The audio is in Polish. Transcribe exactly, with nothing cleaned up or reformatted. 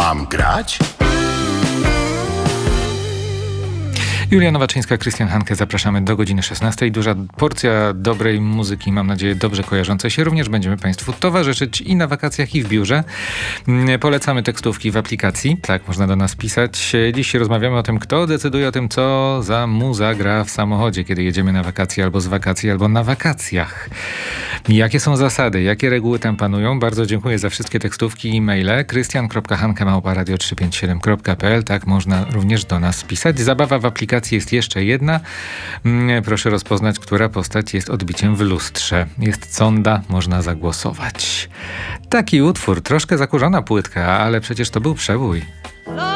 Mam grać? Julia Nowaczyńska, Krystian Hanke, zapraszamy do godziny szesnastej. Duża porcja dobrej muzyki, mam nadzieję dobrze kojarzącej się. Również będziemy Państwu towarzyszyć i na wakacjach, i w biurze. Polecamy tekstówki w aplikacji, tak można do nas pisać. Dziś rozmawiamy o tym, kto decyduje o tym, co za muza gra w samochodzie, kiedy jedziemy na wakacje, albo z wakacji, albo na wakacjach. Jakie są zasady, jakie reguły tam panują? Bardzo dziękuję za wszystkie tekstówki i maile. krystian kropka hanke małpa radio trzysta pięćdziesiąt siedem kropka p l. Tak można również do nas pisać. Zabawa w aplikacji jest jeszcze jedna. Proszę rozpoznać, która postać jest odbiciem w lustrze. Jest sonda, można zagłosować. Taki utwór, troszkę zakurzona płytka, ale przecież to był przebój.